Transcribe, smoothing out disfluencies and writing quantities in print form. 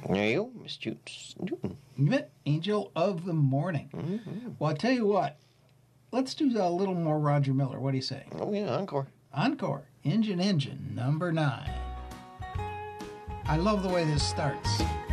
There you go, Miss Jutes Newton. Angel of the Morning. Mm-hmm. Well, I tell you what. Let's do a little more Roger Miller. What do you say? Oh, yeah, encore. Encore. Engine, number 9. I love the way this starts.